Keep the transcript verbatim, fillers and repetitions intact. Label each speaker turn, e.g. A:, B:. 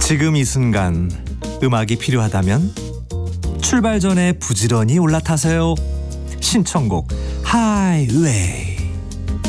A: 지금 이 순간 음악이 필요하다면 출발 전에 부지런히 올라타세요. 신청곡 하이웨이.